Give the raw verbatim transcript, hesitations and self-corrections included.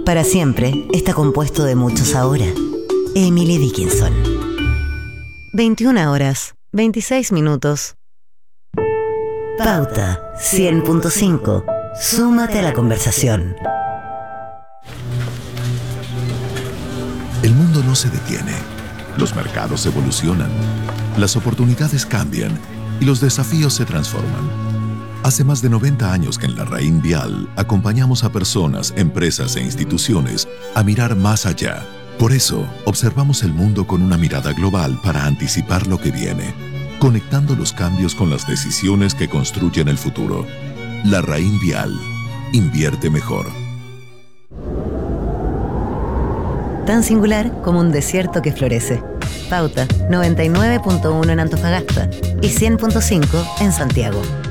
Para siempre está compuesto de muchos ahora. Emily Dickinson. veintiuna horas, veintiséis minutos. Pauta cien punto cinco. Súmate a la conversación. El mundo no se detiene. Los mercados evolucionan. Las oportunidades cambian y los desafíos se transforman. Hace más de noventa años que en Larraín Vial acompañamos a personas, empresas e instituciones a mirar más allá. Por eso, observamos el mundo con una mirada global para anticipar lo que viene, conectando los cambios con las decisiones que construyen el futuro. Larraín Vial. Invierte mejor. Tan singular como un desierto que florece. Pauta noventa y nueve punto uno en Antofagasta y cien punto cinco en Santiago.